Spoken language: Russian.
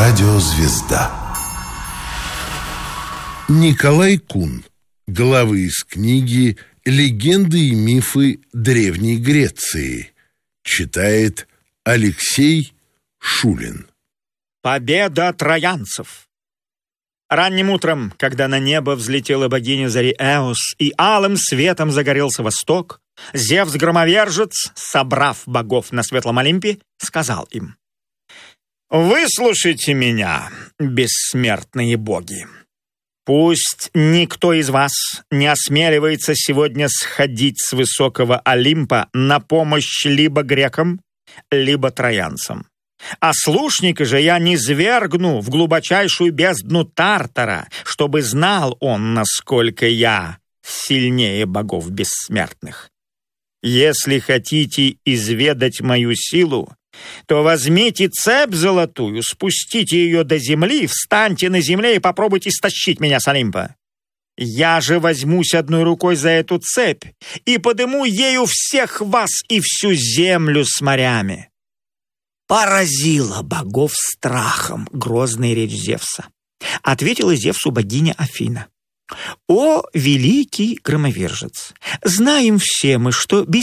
Радиозвезда. Николай Кун. Главы из книги «Легенды и мифы Древней Греции». Читает Алексей Шулин. Победа троянцев. Ранним утром, когда на небо взлетела богиня зари Эос и алым светом загорелся восток, Зевс-громовержец, собрав богов на светлом Олимпе, сказал им: «Выслушайте меня, бессмертные боги. Пусть никто из вас не осмеливается сегодня сходить с высокого Олимпа на помощь либо грекам, либо троянцам. А слушника же я низвергну в глубочайшую бездну Тартара, чтобы знал он, насколько я сильнее богов бессмертных. Если хотите изведать мою силу, то возьмите цепь золотую, спустите ее до земли, встаньте на земле и попробуйте стащить меня с Олимпа. Я же возьмусь одной рукой за эту цепь и подыму ею всех вас и всю землю с морями». Поразила богов страхом грозная речь Зевса. Ответила Зевсу богиня Афина: «О, великий громовержец! Знаем все мы, что без